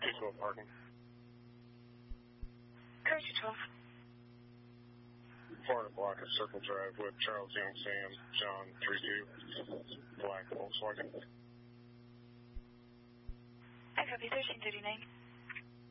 212 parking. Coach 12. Florida Block of Circle Drive with Charles Young Sam, John 32, black Volkswagen. I copy 1339.